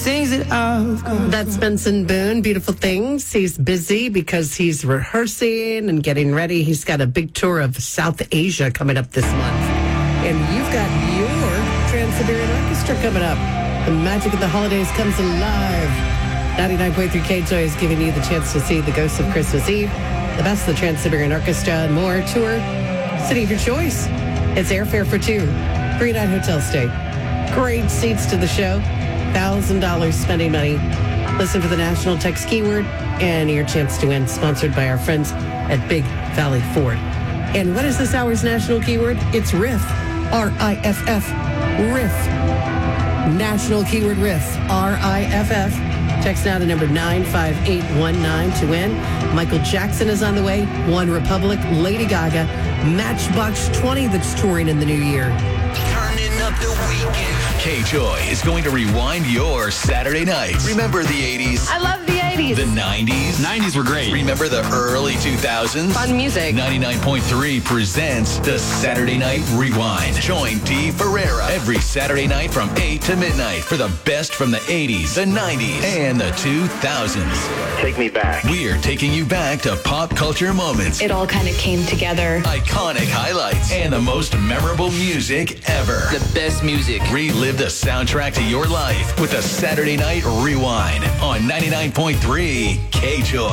sings it off. That's Benson Boone, Beautiful Things. He's busy because he's rehearsing and getting ready. He's got a big tour of South Asia coming up this month. And you've got your Trans-Siberian Orchestra coming up. The magic of the holidays comes alive. 99.3 KJOY is giving you the chance to see the Ghosts of Christmas Eve, the best of the Trans-Siberian Orchestra, and more. Tour, city of your choice. It's airfare for two. 3-night hotel stay. Great seats to the show. $1,000 spending money. Listen for the national text keyword and your chance to win. Sponsored by our friends at Big Valley Ford. And what is this hour's national keyword? It's RIFF. R-I-F-F. RIFF. National keyword RIFF. R-I-F-F. Text now to number 95819 to win. Michael Jackson is on the way. One Republic, Lady Gaga, Matchbox 20 that's touring in the new year. Turning up the weekend. KJOY is going to rewind your Saturday nights. Remember the 80s? I love the 80s. The 90s? 90s were great. Remember the early 2000s? Fun music. 99.3 presents the Saturday Night Rewind. Join Dee Ferreira every Saturday night from 8 to midnight for the best from the 80s, the 90s, and the 2000s. Take me back. We're taking you back to pop culture moments, It all kind of came together. iconic highlights, and the most memorable music ever. The best music. Relive the soundtrack to your life with the Saturday Night Rewind on 99.3 KJOY.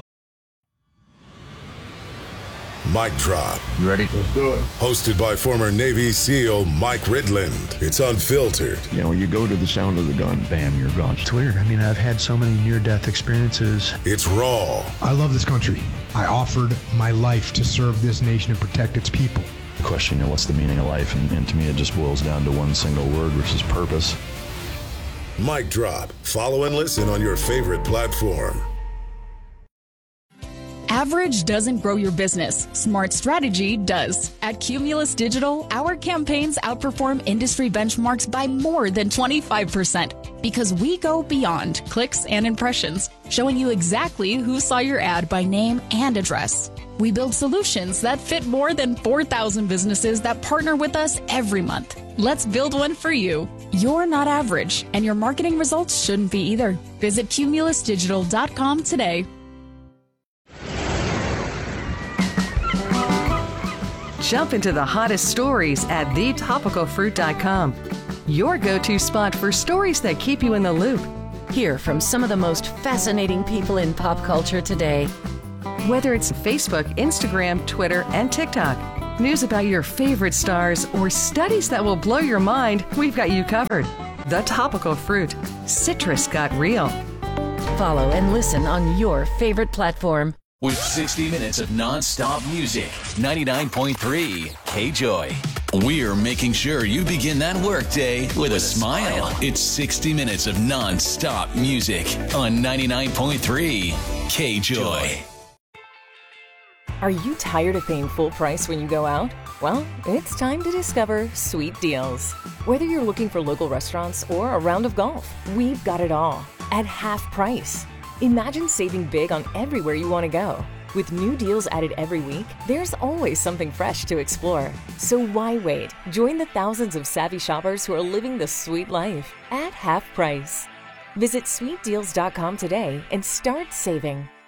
Mic Drop. You ready? Let's do it. Hosted by former Navy SEAL Mike Ridland. It's unfiltered. You know, you go to the sound of the gun, bam, you're gone. It's weird. I mean, I've had so many near-death experiences. It's raw. I love this country. I offered my life to serve this nation and protect its people. The question, you know, what's the meaning of life? And to me, it just boils down to one single word, which is purpose. Mic Drop. Follow and listen on your favorite platform. Average doesn't grow your business. Smart strategy does. At Cumulus Digital, our campaigns outperform industry benchmarks by more than 25% because we go beyond clicks and impressions, showing you exactly who saw your ad by name and address. We build solutions that fit more than 4,000 businesses that partner with us every month. Let's build one for you. You're not average, and your marketing results shouldn't be either. Visit cumulusdigital.com today. Jump into the hottest stories at thetopicalfruit.com. Your go-to spot for stories that keep you in the loop. Hear from some of the most fascinating people in pop culture today. Whether it's Facebook, Instagram, Twitter, and TikTok, news about your favorite stars, or studies that will blow your mind, we've got you covered. The Topical Fruit. Citrus got real. Follow and listen on your favorite platform. With 60 minutes of non-stop music, 99.3 KJOY. We're making sure you begin that workday with a smile. It's 60 minutes of non-stop music on 99.3 KJOY. Are you tired of paying full price when you go out? Well, it's time to discover Sweet Deals. Whether you're looking for local restaurants or a round of golf, we've got it all at half price. Imagine saving big on everywhere you want to go. With new deals added every week, there's always something fresh to explore. So why wait? Join the thousands of savvy shoppers who are living the sweet life at half price. Visit sweetdeals.com today and start saving.